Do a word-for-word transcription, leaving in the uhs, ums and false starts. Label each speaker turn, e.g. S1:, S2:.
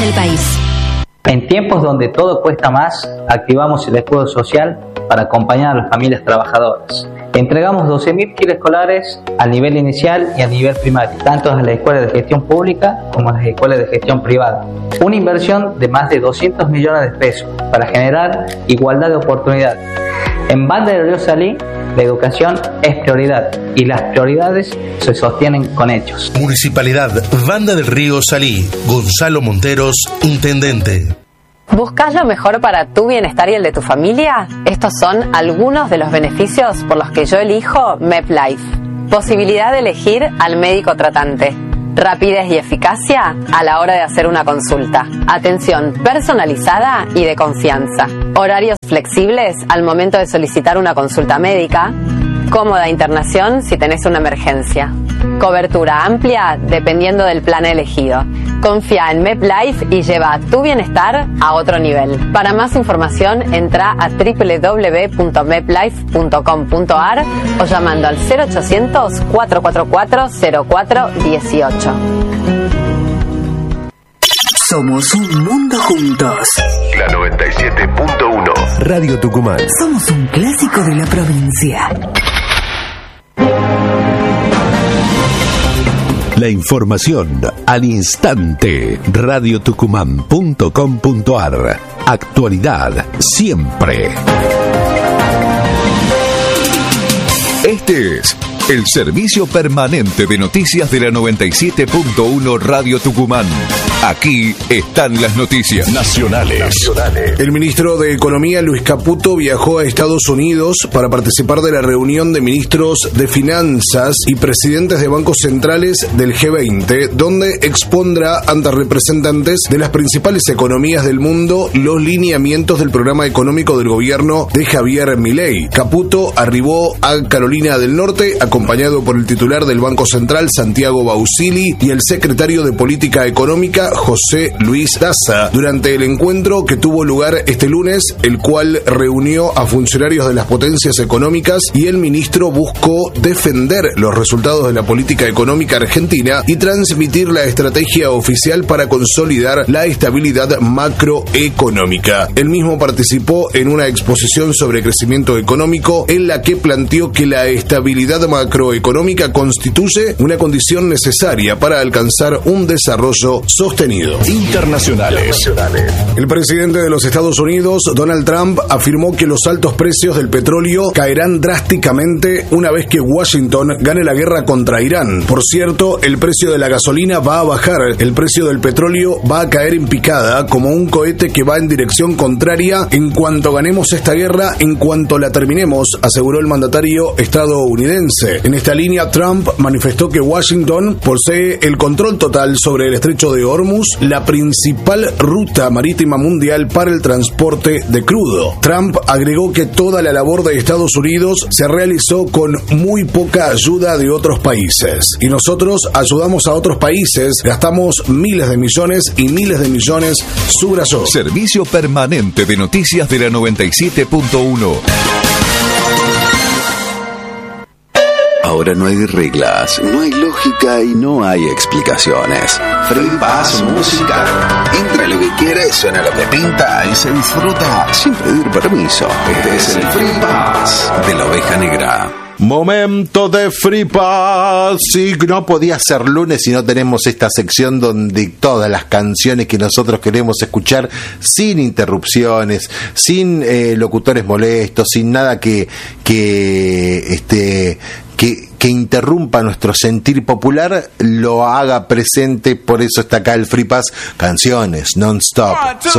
S1: el país.
S2: En tiempos donde todo cuesta más, activamos el escudo social para acompañar a las familias trabajadoras. Entregamos doce mil kits escolares al nivel inicial y al nivel primario, tanto a las escuelas de gestión pública como a las escuelas de gestión privada. Una inversión de más de doscientos millones de pesos para generar igualdad de oportunidades. En Banda del Río Salí, la educación es prioridad y las prioridades se sostienen con hechos.
S3: Municipalidad Banda del Río Salí. Gonzalo Monteros, intendente.
S4: ¿Buscas lo mejor para tu bienestar y el de tu familia? Estos son algunos de los beneficios por los que yo elijo MedLife. Posibilidad de elegir al médico tratante. Rapidez y eficacia a la hora de hacer una consulta. Atención personalizada y de confianza. Horarios flexibles al momento de solicitar una consulta médica. Cómoda internación si tenés una emergencia. Cobertura amplia dependiendo del plan elegido. Confía en MedLife y lleva tu bienestar a otro nivel. Para más información entra a doble u doble u doble u punto medlife punto com punto a r o llamando al cero ochocientos, cuatro cuatro cuatro, cero cuatro uno ocho.
S5: Somos un mundo juntos.
S6: La noventa y siete punto uno.
S7: Radio Tucumán.
S5: Somos un clásico de la provincia.
S7: La información al instante. radio tucumán punto com punto a r. Actualidad siempre. Este es el servicio permanente de noticias de la noventa y siete punto uno Radio Tucumán. Aquí están las noticias nacionales. nacionales.
S8: El ministro de Economía, Luis Caputo, viajó a Estados Unidos para participar de la reunión de ministros de Finanzas y presidentes de bancos centrales del G veinte, donde expondrá ante representantes de las principales economías del mundo los lineamientos del programa económico del gobierno de Javier Milei. Caputo arribó a Carolina del Norte acompañado por el titular del Banco Central, Santiago Bausili, y el secretario de Política Económica, José Luis Daza, durante el encuentro que tuvo lugar este lunes, el cual reunió a funcionarios de las potencias económicas, y el ministro buscó defender los resultados de la política económica argentina y transmitir la estrategia oficial para consolidar la estabilidad macroeconómica. Él mismo participó en una exposición sobre crecimiento económico en la que planteó que la estabilidad macroeconómica constituye una condición necesaria para alcanzar un desarrollo sostenido.
S7: Internacionales.
S8: El presidente de los Estados Unidos, Donald Trump, afirmó que los altos precios del petróleo caerán drásticamente una vez que Washington gane la guerra contra Irán. Por cierto, el precio de la gasolina va a bajar, el precio del petróleo va a caer en picada como un cohete que va en dirección contraria en cuanto ganemos esta guerra, en cuanto la terminemos, aseguró el mandatario estadounidense. En esta línea, Trump manifestó que Washington posee el control total sobre el estrecho de Hormuz, la principal ruta marítima mundial para el transporte de crudo. Trump agregó que toda la labor de Estados Unidos se realizó con muy poca ayuda de otros países. Y nosotros ayudamos a otros países, gastamos miles de millones y miles de millones, subrayó.
S7: Servicio permanente de noticias de la noventa y siete punto uno. Ahora no hay reglas, no hay lógica y no hay explicaciones. Free Pass Musical. Entra lo que quiere, suena lo que pinta y se disfruta sin pedir permiso. Este es el Free Pass de la Oveja Negra.
S9: Momento de Free Pass. Sí, no podía ser lunes si no tenemos esta sección donde todas las canciones que nosotros queremos escuchar sin interrupciones, sin eh, locutores molestos, sin nada que que este que, que interrumpa nuestro sentir popular, lo haga presente. Por eso está acá el Free Pass, canciones non-stop.